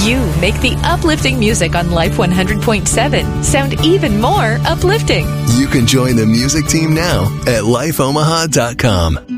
You make the uplifting music on Life 100.7 sound even more uplifting. You can join the music team now at lifeomaha.com.